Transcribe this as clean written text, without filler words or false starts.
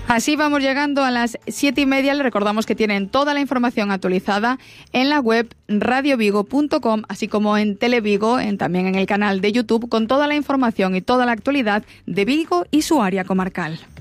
Así vamos llegando a las 7:30. Les recordamos que tienen toda la información actualizada en la web radiovigo.com, así como en Televigo, también en el canal de YouTube, con toda la información y toda la actualidad de Vigo y su área comarcal.